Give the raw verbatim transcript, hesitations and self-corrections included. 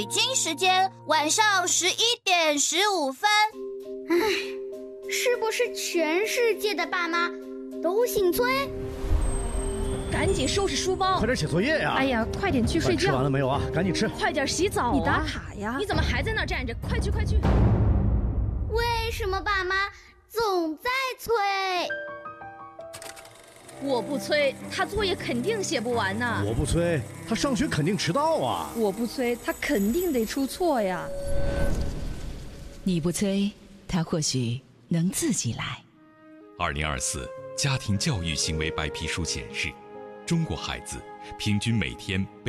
北京时间晚上十一点十五分。 唉，是不是全世界的爸妈都姓崔？ 赶紧收拾书包， 快点写作业呀！ 哎呀，快点去睡觉。 吃完了没有啊？赶紧吃。 快点洗澡啊！ 你打卡呀！ 你怎么还在那儿站着？快去快去！ 为什么爸妈总在催？ 我不催，他作业肯定写不完呢。 我不催，他上学肯定迟到啊。 我不催，他肯定得出错呀。 你不催，他或许能自己来。 二零二四家庭教育行为白皮书显示，中国孩子平均每天被